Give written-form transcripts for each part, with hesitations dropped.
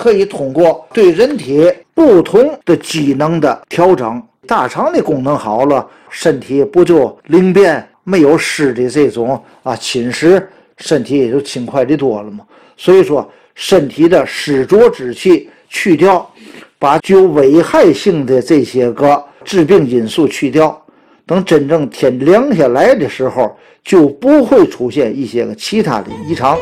可以通过对人体不同的机能的调整，大肠的功能好了，身体不就灵便，没有湿的这种侵蚀，身体也就轻快的多了嘛。所以说身体的湿浊之气去掉，把具有危害性的这些个致病因素去掉，等真正天凉下来的时候，就不会出现一些个其他的异常。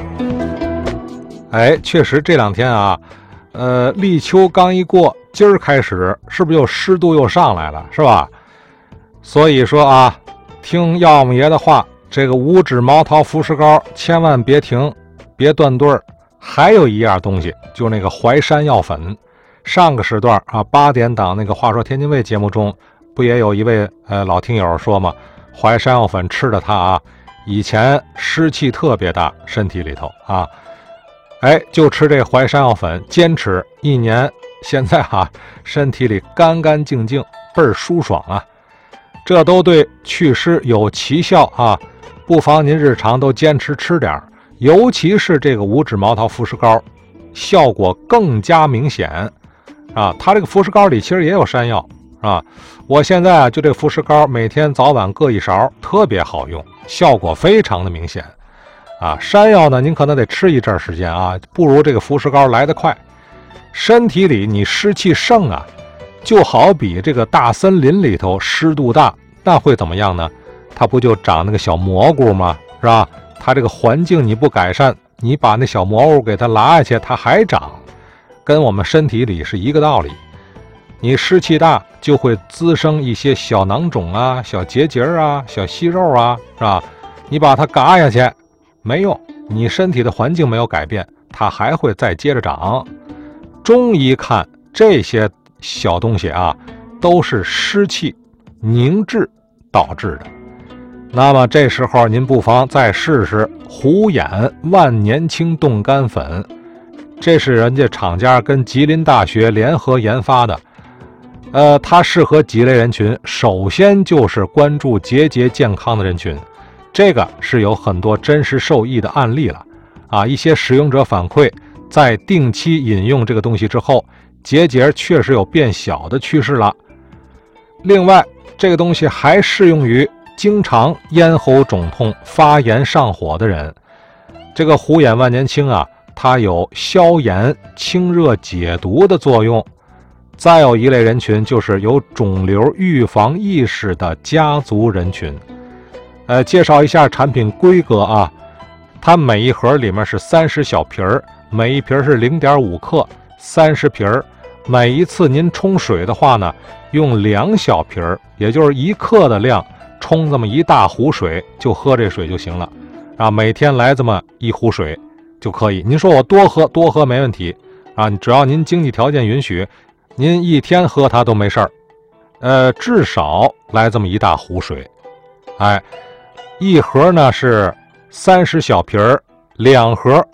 确实这两天啊，立秋刚一过，今儿开始是不是又湿度又上来了，是吧？所以说啊，听药母爷的话，这个五指毛桃服食膏千万别停，别断顿儿。还有一样东西，就那个淮山药粉。上个时段啊，8点档那个话说天津卫节目中，不也有一位老听友说嘛，淮山药粉吃的他啊，以前湿气特别大，身体里头啊。就吃这淮山药粉，坚持1年，现在身体里干干净净，倍儿舒爽啊！这都对祛湿有奇效啊！不妨您日常都坚持吃点，尤其是这个五指毛桃服食膏，效果更加明显啊！它这个服食膏里其实也有山药啊，我现在就这服食膏每天早晚各1勺，特别好用，效果非常的明显。山药呢，您可能得吃一阵时间啊，不如这个服食膏来得快。身体里你湿气盛啊，就好比这个大森林里头湿度大，那会怎么样呢？它不就长那个小蘑菇吗？是吧？它这个环境你不改善，你把那小蘑菇给它拉下去，它还长，跟我们身体里是一个道理。你湿气大，就会滋生一些小囊肿啊、小结节啊、小息肉啊，是吧？你把它嘎下去没用，你身体的环境没有改变，它还会再接着长。中医看这些小东西啊，都是湿气凝滞导致的。那么这时候您不妨再试试虎眼万年青冻干粉，这是人家厂家跟吉林大学联合研发的。它适合几类人群，首先就是关注节节健康的人群。这个是有很多真实受益的案例了啊！一些使用者反馈，在定期饮用这个东西之后，结节确实有变小的趋势了。另外，这个东西还适用于经常咽喉肿痛、发炎上火的人。这个虎眼万年青啊，它有消炎、清热、解毒的作用。再有一类人群，就是有肿瘤预防意识的家族人群。介绍一下产品规格啊，它每一盒里面是30小瓶儿，每一瓶是0.5克，30瓶儿。每一次您冲水的话呢，用2小瓶儿，也就是1克的量，冲这么一大壶水，就喝这水就行了啊。每天来这么1壶水就可以。您说我多喝没问题啊，只要您经济条件允许，您1天喝它都没事儿。至少来这么一大壶水，一盒呢是30小瓶儿，2盒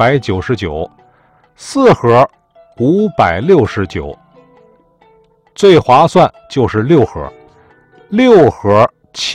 299，4盒569，最划算就是6盒，6盒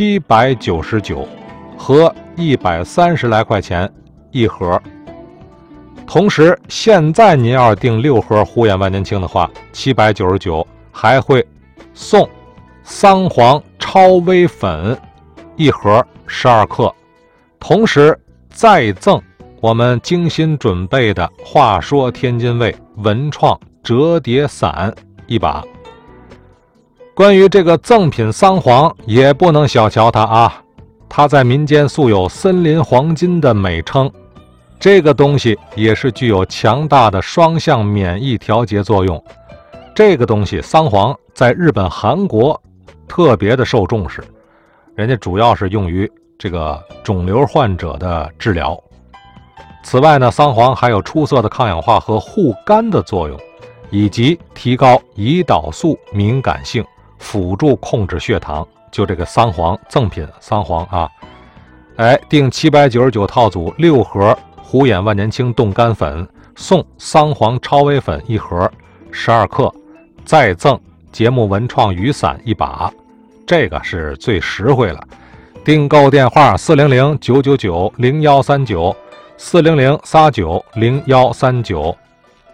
799，合130来块钱一盒。同时，现在您要是订6盒虎眼万年青的话，799还会送桑黄超微粉1盒12克，同时再赠我们精心准备的话说天津卫文创折叠伞1把。关于这个赠品桑黄，也不能小瞧它啊，它在民间素有森林黄金的美称。这个东西也是具有强大的双向免疫调节作用。这个东西桑黄在日本、韩国特别的受重视，人家主要是用于这个肿瘤患者的治疗。此外呢，桑黄还有出色的抗氧化和护肝的作用，以及提高胰岛素敏感性，辅助控制血糖。就这个桑黄赠品桑黄啊，订799套组6盒虎眼万年青冻干粉，送桑黄超微粉1盒12克，再赠节目文创雨伞1把，这个是最实惠了。订购电话400-999-0139，400-39-0139。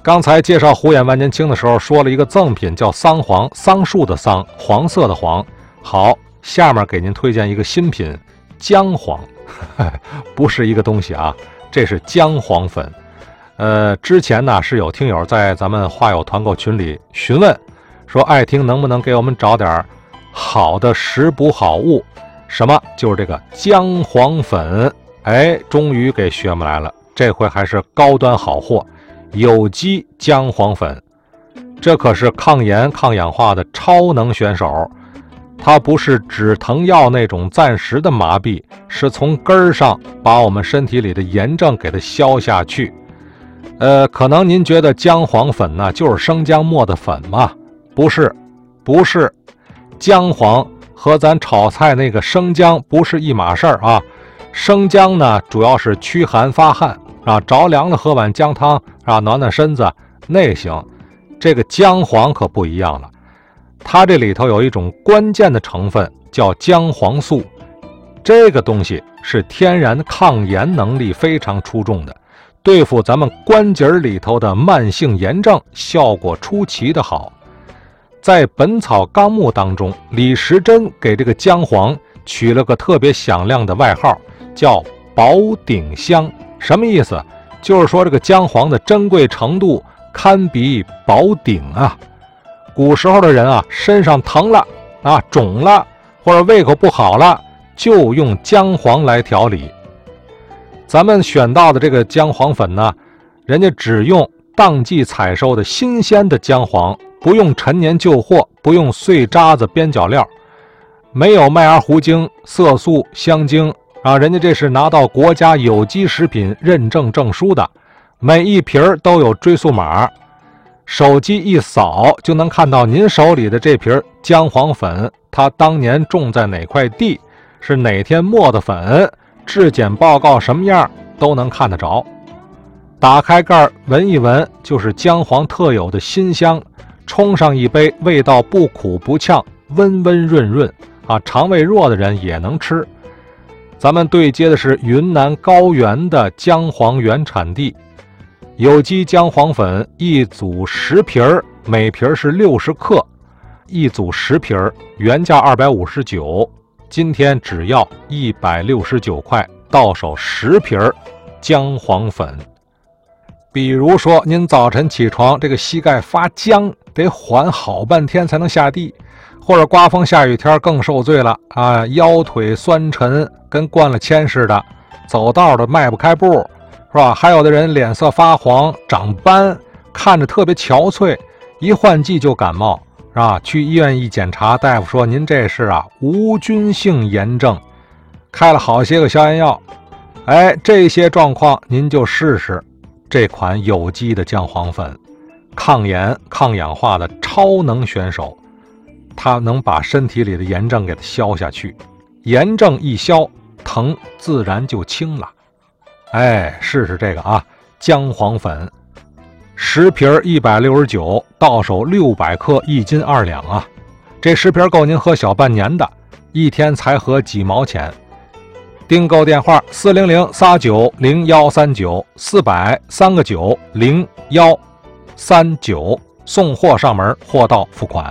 刚才介绍虎眼万年青的时候说了一个赠品叫桑黄，桑树的桑，黄色的黄。好，下面给您推荐一个新品姜黄，不是一个东西啊，这是姜黄粉。之前呢是有听友在咱们话友团购群里询问说，爱听能不能给我们找点好的食补好物，什么就是这个姜黄粉。终于给学们来了，这回还是高端好货，有机姜黄粉。这可是抗炎抗氧化的超能选手，它不是止疼药那种暂时的麻痹，是从根儿上把我们身体里的炎症给它消下去。可能您觉得姜黄粉呢就是生姜磨的粉嘛？不是，姜黄和咱炒菜那个生姜不是一码事儿啊。生姜呢主要是驱寒发汗啊，着凉了喝碗姜汤啊，暖暖身子那行。这个姜黄可不一样了，它这里头有一种关键的成分叫姜黄素，这个东西是天然抗炎能力非常出众的，对付咱们关节里头的慢性炎症效果出奇的好。在《本草纲目》当中，李时珍给这个姜黄取了个特别响亮的外号，叫宝鼎香。什么意思？就是说这个姜黄的珍贵程度堪比宝鼎啊。古时候的人啊，身上疼了啊，肿了，或者胃口不好了，就用姜黄来调理。咱们选到的这个姜黄粉呢，人家只用当季采收的新鲜的姜黄，不用陈年旧货，不用碎渣子边角料，没有麦芽糊精、色素、香精啊，人家这是拿到国家有机食品认证证书的，每一瓶都有追溯码，手机一扫就能看到您手里的这瓶姜黄粉，它当年种在哪块地，是哪天磨的粉，质检报告什么样都能看得着。打开盖闻一闻，就是姜黄特有的辛香，冲上一杯，味道不苦不呛，温温润润啊，肠胃弱的人也能吃。咱们对接的是云南高原的姜黄原产地，有机姜黄粉一组10瓶，每瓶是60克，一组10瓶，原价259，今天只要169块，到手10瓶姜黄粉。比如说您早晨起床这个膝盖发僵，得缓好半天才能下地，或者刮风下雨天更受罪了啊，腰腿酸沉跟灌了铅似的，走道的迈不开步，是吧？还有的人脸色发黄长斑，看着特别憔悴，一换季就感冒，是吧？去医院一检查，大夫说您这是无菌性炎症，开了好些个消炎药。这些状况您就试试这款有机的姜黄粉，抗炎抗氧化的超能选手，它能把身体里的炎症给它消下去，炎症一消，疼自然就轻了。试试这个啊，姜黄粉10瓶169，到手600克，1斤2两啊，这10瓶够您喝小半年的，一天才合几毛钱。订购电话400390139，400-3个90139，送货上门，货到付款。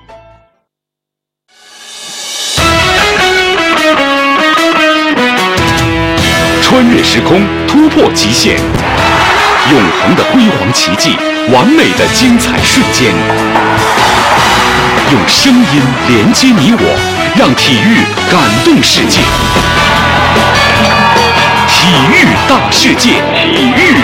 穿越时空，突破极限，永恒的辉煌奇迹，完美的精彩瞬间。用声音连接你我，让体育感动世界。体育大世界，体育